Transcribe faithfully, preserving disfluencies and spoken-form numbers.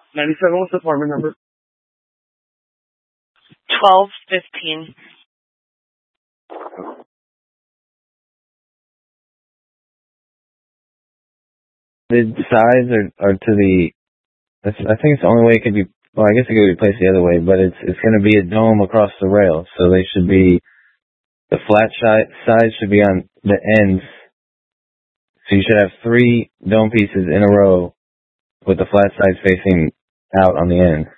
ninety-seven, what's the apartment number? twelve fifteen. The sides are, are to the, I think it's the only way it could be, well, I guess it could be placed the other way, but it's it's going to be a dome across the rail. So they should be, the flat sides should be on the ends. So you should have three dome pieces in a row with the flat sides facing out on the end.